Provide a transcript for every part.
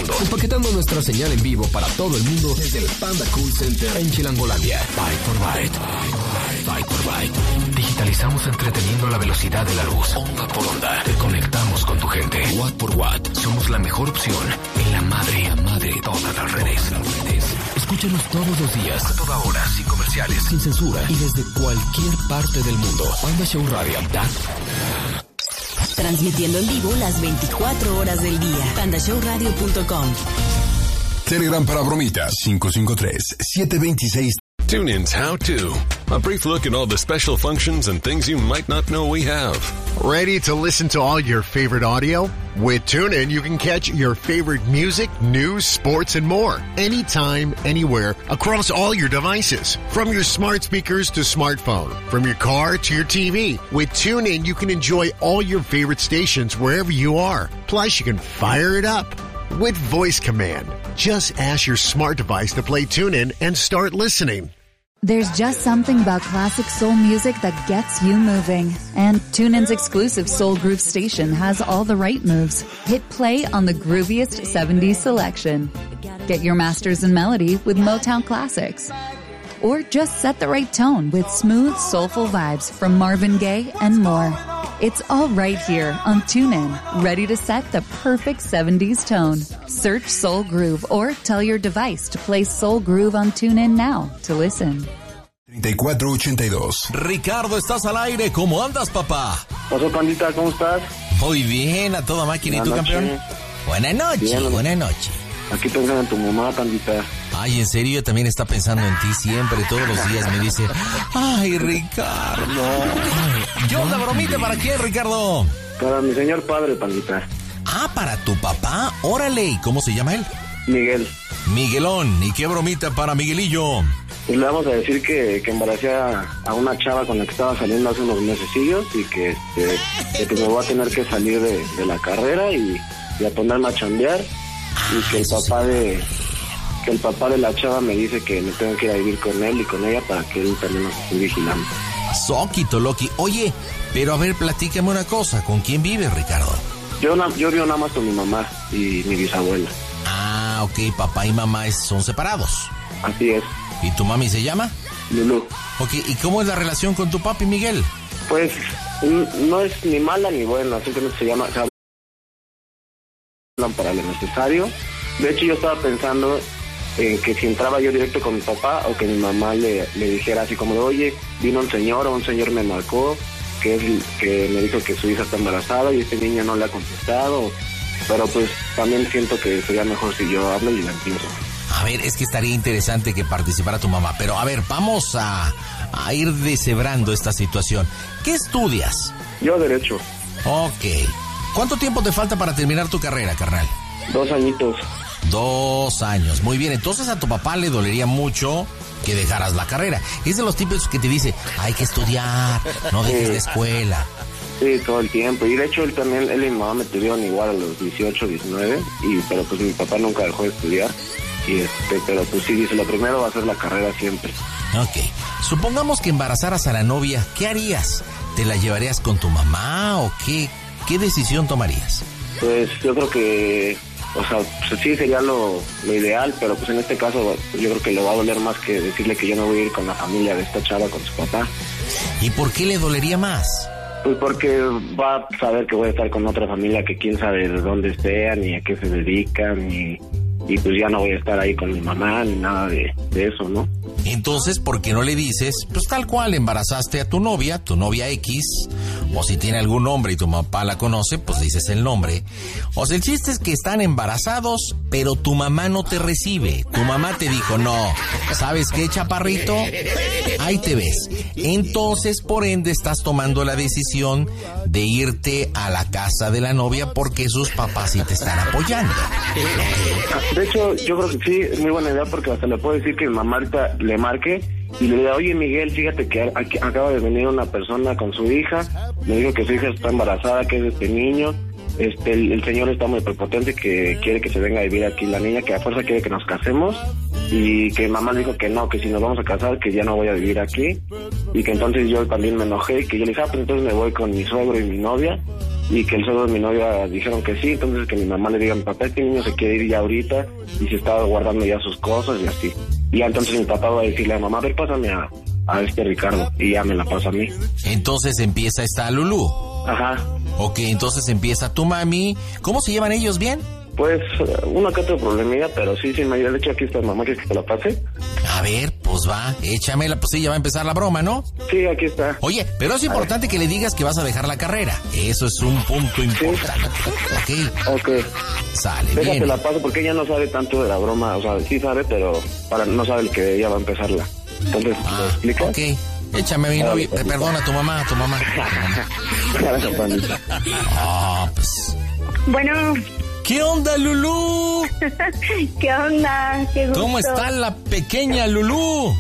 mundo. Empaquetando nuestra señal en vivo para todo el mundo desde el Panda Cool Center en Chilangolandia. Byte por byte. Byte por byte. Digitalizamos entreteniendo a la velocidad de la luz. Onda por onda. Te conectamos con tu gente. Watt por watt. Somos la mejor opción en la madre de todas las redes. Escúchanos todos los días, a toda hora, sin comerciales, sin censura y desde cualquier parte del mundo. Panda Show Radio. Transmitiendo en vivo las 24 horas del día. pandashowradio.com. Telegram para bromitas 553-726. TuneIn's How To. A brief look at all the special functions and things you might not know we have. Ready to listen to all your favorite audio? With TuneIn, you can catch your favorite music, news, sports, and more. Anytime, anywhere, across all your devices. From your smart speakers to smartphone. From your car to your TV. With TuneIn, you can enjoy all your favorite stations wherever you are. Plus, you can fire it up with voice command. Just ask your smart device to play TuneIn and start listening. There's just something about classic soul music that gets you moving. And TuneIn's exclusive Soul Groove station has all the right moves. Hit play on the grooviest 70s selection. Get your masters in melody with Motown classics. Or just set the right tone with smooth, soulful vibes from Marvin Gaye and more. It's all right here on TuneIn, ready to set the perfect 70s tone. Search Soul Groove or tell your device to play Soul Groove on TuneIn now to listen. 3482. Ricardo, estás al aire. ¿Cómo andas, papá? Pasó, pandita, ¿cómo estás? Muy bien, a toda máquina. ¿Y tú, campeón? Buenas noches, bien, buenas noches. Aquí pensando en tu mamá, pandita. Ay, en serio, ella también está pensando en ti siempre, todos los días me dice, ay, Ricardo. Ay, ¿qué onda, bromita? ¿Para quién, Ricardo? Para mi señor padre, pandita. Ah, ¿para tu papá? Órale, ¿y cómo se llama él? Miguel. Miguelón, ¿y qué bromita para Miguelillo? Pues le vamos a decir que embaracé a una chava con la que estaba saliendo hace unos mesecillos y que me voy a tener que salir de la carrera y a ponerme a chambear. Y que el papá de la chava me dice que me tengo que ir a vivir con él y con ella para que él también nos esté vigilando. Soquito, Loki. Oye, pero a ver, platícame una cosa. ¿Con quién vives, Ricardo? Yo vivo nada más con mi mamá y mi bisabuela. Ah, ok. Papá y mamá son separados. Así es. ¿Y tu mami se llama? Lulú. Ok, ¿y cómo es la relación con tu papi, Miguel? Pues no es ni mala ni buena. Simplemente se hablan para lo necesario. De hecho, yo estaba pensando en que si entraba yo directo con mi papá o que mi mamá le dijera así como de, oye, vino un señor me marcó, que me dijo que su hija está embarazada y este niño no le ha contestado, pero pues también siento que sería mejor si yo hablo y la entiendo. A ver, es que estaría interesante que participara tu mamá, pero a ver, vamos a ir deshebrando esta situación. ¿Qué estudias? Yo Derecho. Ok. ¿Cuánto tiempo te falta para terminar tu carrera, carnal? 2 añitos. 2 años, muy bien. Entonces a tu papá le dolería mucho que dejaras la carrera. Es de los tipos que te dice, hay que estudiar, no dejes la escuela. Sí, todo el tiempo. Y de hecho él y mi mamá me tuvieron igual a los 18, 19, pero pues mi papá nunca dejó de estudiar. Pero pues sí, dice, lo primero va a ser la carrera siempre. Ok. Supongamos que embarazaras a la novia, ¿qué harías? ¿Te la llevarías con tu mamá o qué decisión tomarías? Pues yo creo que, o sea, pues sí sería lo ideal, pero pues en este caso yo creo que le va a doler más que decirle que yo no voy a ir con la familia de esta chava, con su papá. ¿Y por qué le dolería más? Pues porque va a saber que voy a estar con otra familia que quién sabe de dónde sean ni a qué se dedican y pues ya no voy a estar ahí con mi mamá ni nada de eso, ¿no? Entonces, ¿por qué no le dices, pues tal cual embarazaste a tu novia X, o si tiene algún nombre y tu papá la conoce, pues dices el nombre? O sea, el chiste es que están embarazados, pero tu mamá no te recibe. Tu mamá te dijo, no, ¿sabes qué, chaparrito? Ahí te ves. Entonces, por ende, estás tomando la decisión de irte a la casa de la novia porque sus papás sí te están apoyando. De hecho, yo creo que sí, es muy buena idea porque hasta le puedo decir que mi mamá ahorita le marque y le diga, oye Miguel, fíjate que acaba de venir una persona con su hija, me dijo que su hija está embarazada, que es de este niño, el señor está muy prepotente que quiere que se venga a vivir aquí la niña, que a fuerza quiere que nos casemos y que mamá le dijo que no, que si nos vamos a casar que ya no voy a vivir aquí y que entonces yo también me enojé y que yo le dije, pues entonces me voy con mi suegro y mi novia y que el suegro de mi novia dijeron que sí, entonces que mi mamá le diga a mi papá, este niño se quiere ir ya ahorita y se estaba guardando ya sus cosas y así. Y ya entonces mi papá va a decirle a mamá, a ver, pásame a este Ricardo, y ya me la pasa a mí. Entonces empieza esta Lulú. Ajá. Ok, entonces empieza tu mami. ¿Cómo se llevan ellos? ¿Bien? Pues una que otra problemilla, pero sí, de hecho aquí está mamá, ¿quieres que te la pase? A ver, pues va, échamela, pues sí, ya va a empezar la broma, ¿no? Sí, aquí está. Oye, pero es importante que le digas que vas a dejar la carrera. Eso es un punto importante. Sí. Ok. Sale, déjate bien. la paso porque ella no sabe tanto de la broma, o sea, sí sabe, pero no sabe el que ella va a empezarla. Entonces, ¿me explicas? Ok, échame mi novia, perdona a tu mamá. Pues... Bueno. ¿Qué onda, Lulú? ¿Qué onda? Qué gusto. ¿Cómo está la pequeña Lulú?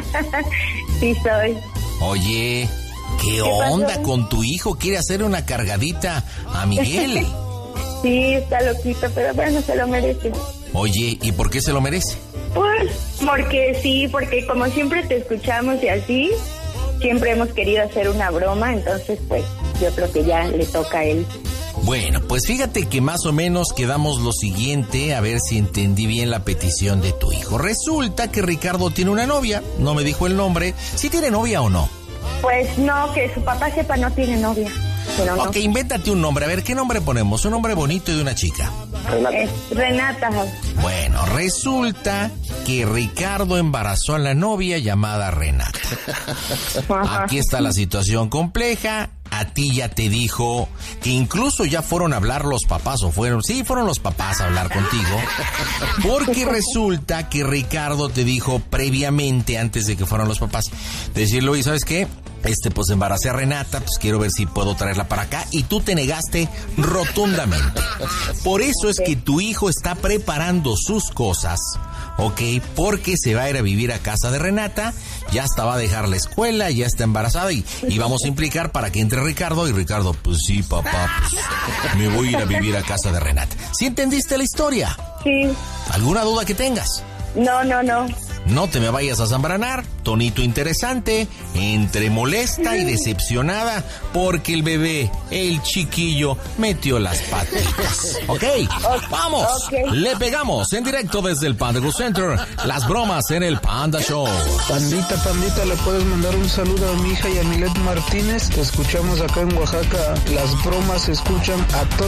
Sí, soy. Oye, ¿qué onda pasó? con tu hijo? ¿Quiere hacer una cargadita a Miguel? Sí, está loquito, pero bueno, se lo merece. Oye, ¿y por qué se lo merece? Pues, porque como siempre te escuchamos y así, siempre hemos querido hacer una broma, entonces pues yo creo que ya le toca a él. Bueno, pues fíjate que más o menos quedamos lo siguiente, a ver si entendí bien la petición de tu hijo. Resulta que Ricardo tiene una novia, no me dijo el nombre. ¿Sí tiene novia o no? Pues no, que su papá sepa, no tiene novia. Pero no. Ok, invéntate un nombre. A ver, ¿qué nombre ponemos? Un nombre bonito y de una chica. Renata. Bueno, resulta que Ricardo embarazó a la novia llamada Renata. Aquí está la situación compleja. A ti ya te dijo que incluso ya fueron a hablar los papás, fueron los papás a hablar contigo, porque resulta que Ricardo te dijo previamente, antes de que fueran los papás, decirle, oye, ¿sabes qué? Pues embaracé a Renata, pues quiero ver si puedo traerla para acá, y tú te negaste rotundamente. Por eso es que tu hijo está preparando sus cosas, ¿ok? Porque se va a ir a vivir a casa de Renata, ya hasta va a dejar la escuela, ya está embarazada y vamos a implicar para que entre Ricardo, y Ricardo, pues sí, papá, pues me voy a ir a vivir a casa de Renata. ¿Sí entendiste la historia? Sí. ¿Alguna duda que tengas? No. No te me vayas a zambranar, tonito interesante, entre molesta y decepcionada, porque el bebé, el chiquillo, metió las patitas. ¿Ok? ¡Vamos! Okay. Le pegamos en directo desde el Panda Cool Center, las bromas en el Panda Show. Pandita, le puedes mandar un saludo a mi hija Yamilet Martínez. Te escuchamos acá en Oaxaca. Las bromas se escuchan a todos.